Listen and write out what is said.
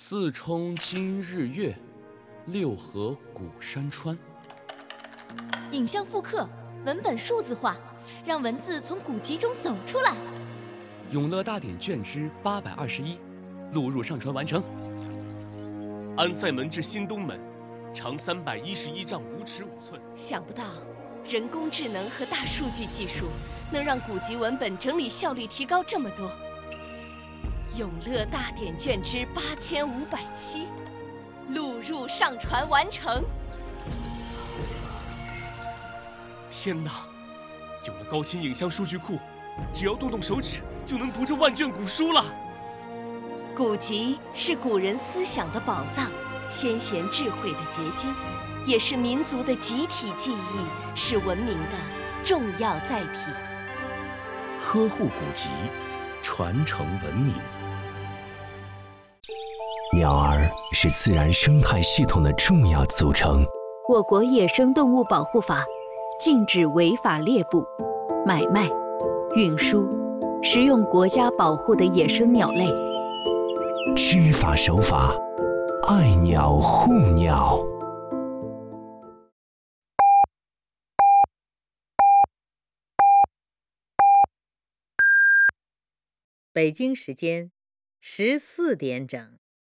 四冲今日月，六合古山川。 影像复刻，文本数字化，让文字从古籍中走出来。 永乐大典卷之821，录入上传完成。 安塞门至新东门，长311丈5尺5寸。 想不到，人工智能和大数据技术能让古籍文本整理效率提高这么多。永乐大典卷之8507，录入上传完成。 天哪！有了高清影像数据库，只要动动手指就能读这万卷古书了。 古籍是古人思想的宝藏，先贤智慧的结晶，也是民族的集体记忆，是文明的重要载体。 呵护古籍，传承文明。鸟儿是自然生态系统的重要组成。 我国野生动物保护法禁止违法猎捕、买卖、运输、食用国家保护的野生鸟类。 知法守法，爱鸟护鸟。 北京时间14点整。